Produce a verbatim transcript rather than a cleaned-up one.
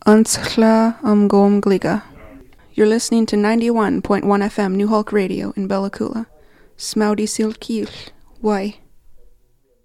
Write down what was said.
Antsla am Gom Gliga. You're listening to ninety-one point one F M New Hulk Radio in Bella Coola. Smoudy Silkiel. Why?